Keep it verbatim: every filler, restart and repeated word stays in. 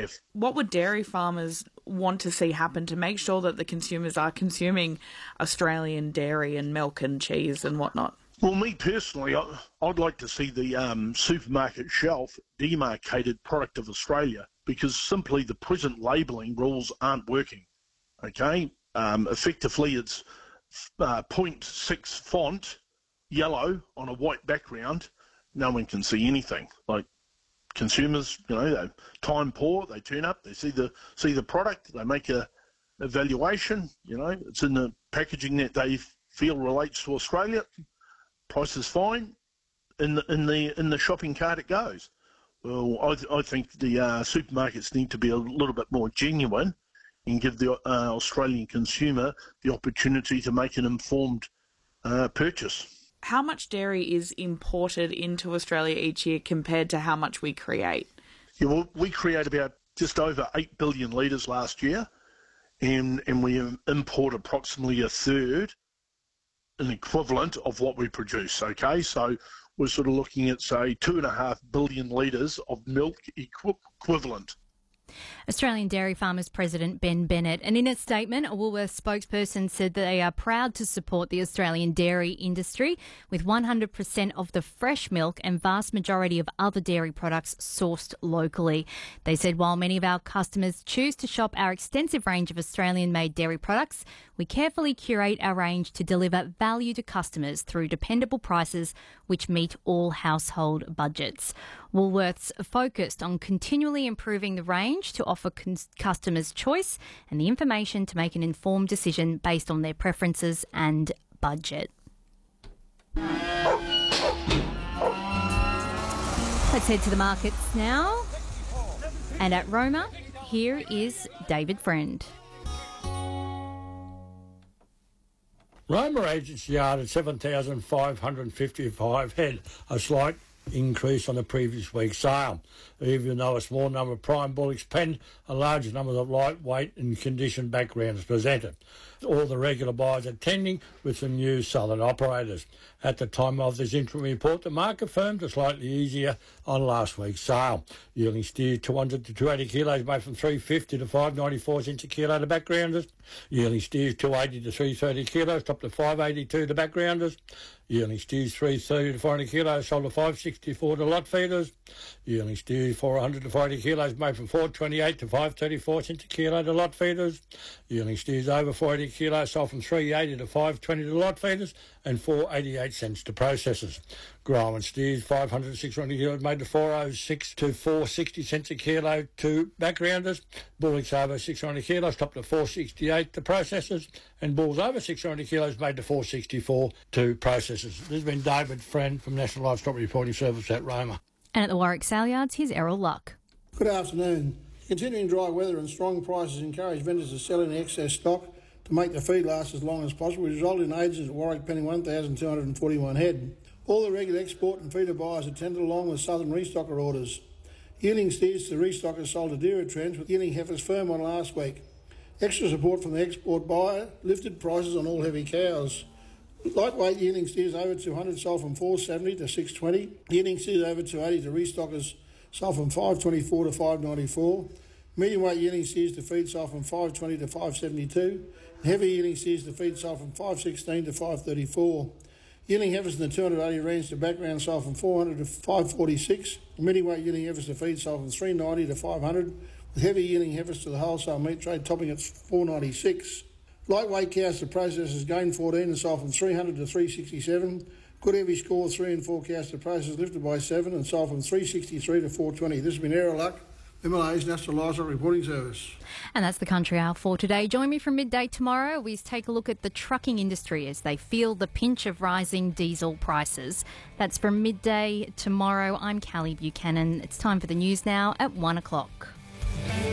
Steph. What would dairy farmers want to see happen to make sure that the consumers are consuming Australian dairy and milk and cheese and whatnot? Well, me personally, I, I'd like to see the um, supermarket shelf demarcated product of Australia, because simply the present labelling rules aren't working. Okay, um, effectively it's uh, zero point six font, yellow on a white background. No one can see anything. Like consumers, you know, they're time poor. They turn up, they see the see the product, they make a evaluation. You know, it's in the packaging that they feel relates to Australia. Price is fine. In the in the in the shopping cart it goes. Well, I, th- I think the uh, supermarkets need to be a little bit more genuine and give the uh, Australian consumer the opportunity to make an informed uh, purchase. How much dairy is imported into Australia each year compared to how much we create? Yeah, well, we create about just over eight billion litres last year, and, and we import approximately a third, an equivalent of what we produce, okay? So we're sort of looking at, say, two and a half billion litres of milk equi- equivalent. Australian Dairy Farmers President Ben Bennett. And in a statement, a Woolworths spokesperson said that they are proud to support the Australian dairy industry with one hundred percent of the fresh milk and vast majority of other dairy products sourced locally. They said while many of our customers choose to shop our extensive range of Australian-made dairy products, we carefully curate our range to deliver value to customers through dependable prices which meet all household budgets. Woolworths focused on continually improving the range to offer cons- customers choice and the information to make an informed decision based on their preferences and budget. Let's head to the markets now. And at Roma, here is David Friend. Roma Agency Yard at seven thousand five hundred fifty-five head, a slight increase on the previous week's sale. Even though a small number of prime bullocks penned, a large number of lightweight and conditioned backgrounds presented. All the regular buyers attending with some new southern operators. At the time of this interim report, the market firmed are slightly easier on last week's sale. Yearling steers two hundred to two hundred eighty kilos made from three fifty to five ninety-four cents a kilo to backgrounders. Yearling steers two eighty to three thirty kilos, top to five eighty-two to backgrounders. Yearling steers three thirty to four hundred kilos, sold to five sixty-four to lot feeders. Yearling steers four hundred to four hundred kilos made from four twenty-eight to five thirty-four cents a kilo to lot feeders. Yearling steers over four hundred kilos sold from three eighty to five twenty to lot feeders and four eighty-eight cents to processors. Growing steers five hundred to six hundred kilos made to four oh six to four sixty cents a kilo to backgrounders. Bullocks over six hundred kilos top to four sixty-eight to processors, and bulls over six hundred kilos made to four sixty-four to processors. This has been David Friend from National Livestock Reporting Service at Roma. And at the Warwick Sale Yards, here's Errol Luck. Good afternoon. Continuing dry weather and strong prices encourage vendors to sell in excess stock to make the feed last as long as possible, which resulted in agents at Warwick penning one thousand two hundred forty-one head. All the regular export and feeder buyers attended along with southern restocker orders. Yearling steers to restockers sold to dearer trends, with yearling heifers firm on last week. Extra support from the export buyer lifted prices on all heavy cows. Lightweight yearling steers over two hundred sold from four seventy to six twenty. Yearling steers over two eighty to restockers sold from five twenty-four to five ninety-four. Medium weight yearling steers to feed sold from five twenty to five seventy-two. And heavy yearling steers to feed sold from five sixteen to five thirty-four. Yearling heifers in the two hundred eighty range to background sold from four hundred to five forty-six. And medium weight yearling heifers to feed sold from three ninety to five hundred. With heavy yearling heifers to the wholesale meat trade topping at four ninety-six. Lightweight cows to processors gained fourteen and sold from three hundred to three sixty-seven. Good heavy score three and four cows to processors lifted by seven and sold from three sixty-three to four twenty. This has been Errol Luck, M L A's National Livestock Reporting Service. And that's the Country Hour for today. Join me from midday tomorrow. We take a look at the trucking industry as they feel the pinch of rising diesel prices. That's from midday tomorrow. I'm Callie Buchanan. It's time for the news now at one o'clock.